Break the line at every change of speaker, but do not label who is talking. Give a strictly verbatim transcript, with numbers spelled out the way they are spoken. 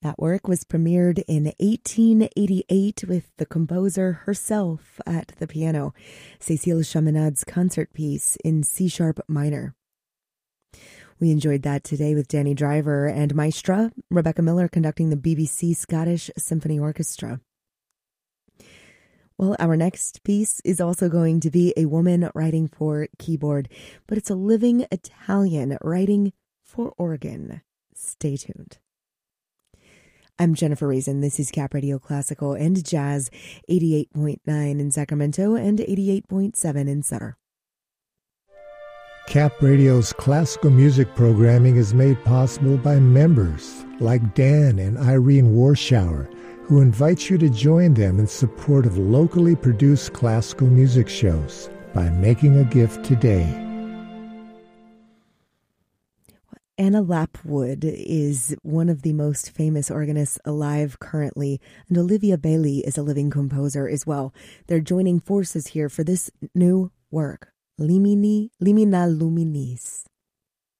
That work was premiered in eighteen eighty-eight with the composer herself at the piano, Cécile Chaminade's concert piece in C-sharp minor. We enjoyed that today with Danny Driver and Maestra, Rebecca Miller conducting the B B C Scottish Symphony Orchestra. Well, our next piece is also going to be a woman writing for keyboard, but it's a living Italian writing for organ. Stay tuned. I'm Jennifer Raisin. This is Cap Radio Classical and Jazz, eighty-eight point nine in Sacramento and eighty-eight point seven in Sutter.
Cap Radio's classical music programming is made possible by members like Dan and Irene Warschauer, who invite you to join them in support of locally produced classical music shows by making a gift today.
Anna Lapwood is one of the most famous organists alive currently, and Olivia Bailey is a living composer as well. They're joining forces here for this new work, Limini, Limina Luminis.